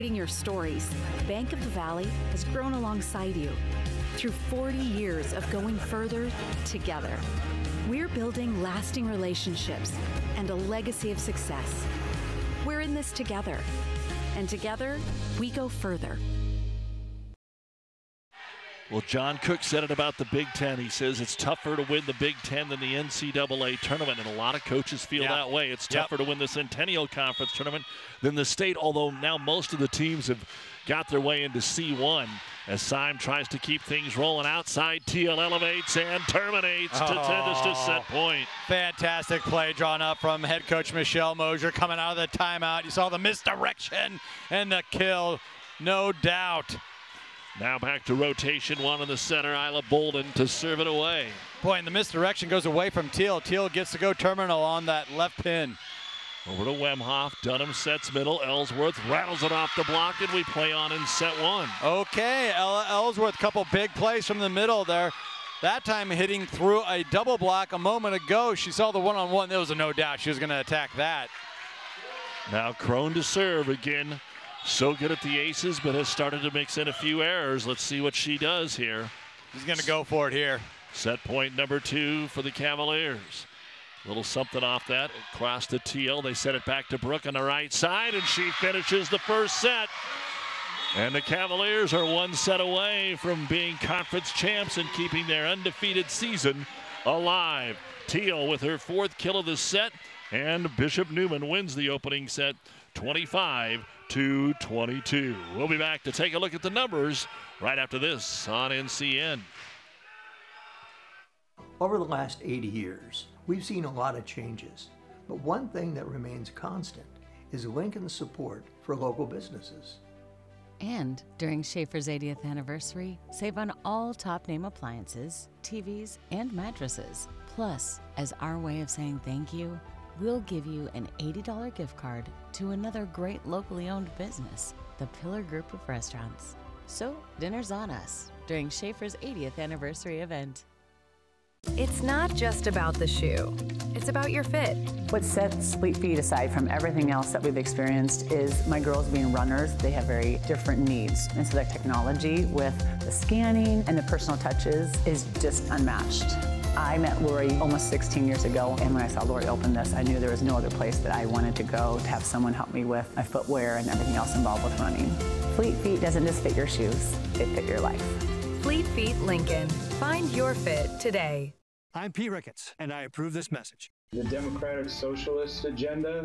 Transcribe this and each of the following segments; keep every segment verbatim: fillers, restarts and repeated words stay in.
Your stories, Bank of the Valley has grown alongside you through forty years of going further together. We're building lasting relationships and a legacy of success. We're in this together, and together we go further. Well, John Cook said it about the Big Ten. He says it's tougher to win the Big Ten than the N C double A tournament, and a lot of coaches feel yep. that way. It's tougher yep. to win the Centennial Conference tournament than the state, although now most of the teams have got their way into C one as Syme tries to keep things rolling outside. T L elevates and terminates oh, to Tendis to set point. Fantastic play drawn up from head coach Michelle Mosier coming out of the timeout. You saw the misdirection and the kill, no doubt. Now back to rotation, one in the center, Isla Bolden to serve it away. Boy, and the misdirection goes away from Teal. Teal gets to go terminal on that left pin. Over to Wemhoff, Dunham sets middle, Ellsworth rattles it off the block, and we play on in set one. Okay, Ella Ellsworth, couple big plays from the middle there. That time hitting through a double block a moment ago. She saw the one-on-one, there was a no doubt she was gonna attack that. Now Crone to serve again. So good at the aces, but has started to mix in a few errors. Let's see what she does here. She's gonna go for it here. Set point number two for the Cavaliers. A little something off that, across to Teal. They set it back to Brooke on the right side, and she finishes the first set. And the Cavaliers are one set away from being conference champs and keeping their undefeated season alive. Teal with her fourth kill of the set, and Bishop Neumann wins the opening set twenty-five to twenty-two. We'll be back to take a look at the numbers right after this on N C N. Over the last eighty years, we've seen a lot of changes, but one thing that remains constant is Lincoln's support for local businesses. And during Schaefer's eightieth anniversary, save on all top name appliances, T Vs, and mattresses. Plus, as our way of saying thank you, we'll give you an eighty dollar gift card to another great locally owned business, the Pillar Group of Restaurants. So, dinner's on us during Schaefer's eightieth anniversary event. It's not just about the shoe. It's about your fit. What sets Fleet Feet aside from everything else that we've experienced is my girls being runners. They have very different needs. And so their technology with the scanning and the personal touches is just unmatched. I met Lori almost sixteen years ago, and when I saw Lori open this, I knew there was no other place that I wanted to go to have someone help me with my footwear and everything else involved with running. Fleet Feet doesn't just fit your shoes, they fit your life. Fleet Feet Lincoln. Find your fit today. I'm Pete Ricketts, and I approve this message. The Democratic Socialist agenda,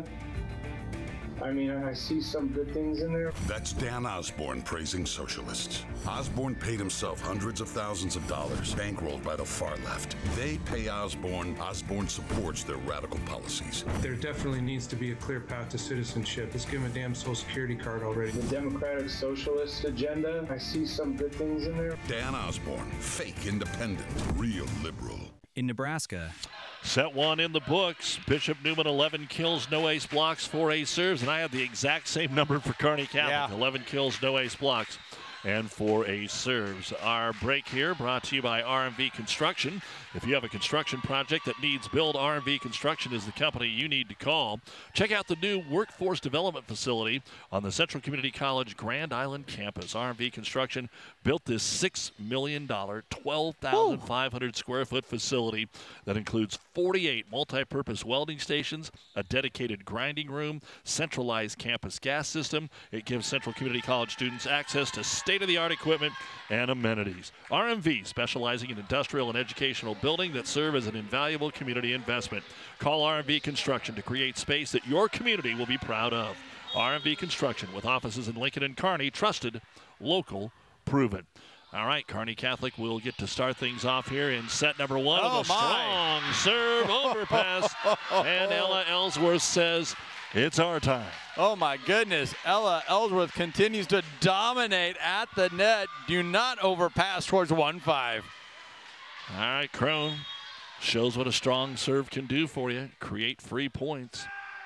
I mean, I see some good things in there. That's Dan Osborne praising socialists. Osborne paid himself hundreds of thousands of dollars, bankrolled by the far left. They pay Osborne. Osborne supports their radical policies. There definitely needs to be a clear path to citizenship. Let's give him a damn Social Security card already. The Democratic Socialist agenda, I see some good things in there. Dan Osborne, fake independent, real liberal. In Nebraska. Set one in the books. Bishop Neumann, eleven kills, no ace blocks, four ace serves, and I have the exact same number for Kearney Catholic. Yeah. eleven kills, no ace blocks, and four ace serves. Our break here brought to you by R M V Construction. If you have a construction project that needs build, R M V Construction is the company you need to call. Check out the new workforce development facility on the Central Community College Grand Island campus. R M V Construction built this six million dollars, twelve thousand five hundred square foot facility that includes forty-eight multi-purpose welding stations, a dedicated grinding room, centralized campus gas system. It gives Central Community College students access to state-of-the-art equipment and amenities. R M V, specializing in industrial and educational building that serve as an invaluable community investment. Call R M V Construction to create space that your community will be proud of. R M V Construction, with offices in Lincoln and Kearney, trusted, local, proven. All right, Kearney Catholic will get to start things off here in set number one oh with a my. strong serve overpass. And Ella Ellsworth says, it's our time. Oh my goodness, Ella Ellsworth continues to dominate at the net. Do not overpass towards one five. All right, Crone shows what a strong serve can do for you. Create free points.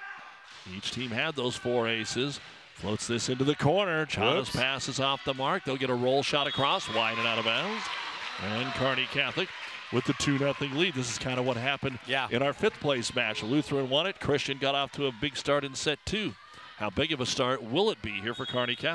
Each team had those four aces. Floats this into the corner. Chavez passes off the mark. They'll get a roll shot across, wide and out of bounds. And Kearney Catholic with the two nothing lead. This is kind of what happened yeah. in our fifth place match. Lutheran won it. Christian got off to a big start in set two. How big of a start will it be here for Kearney Catholic?